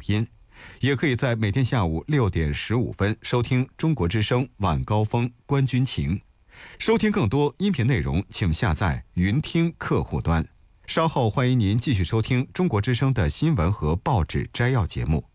音，也可以在每天下午6点15分收听中国之声晚高峰观军情。收听更多音频内容，请下载云听客户端。稍后欢迎您继续收听中国之声的新闻和报纸摘要节目。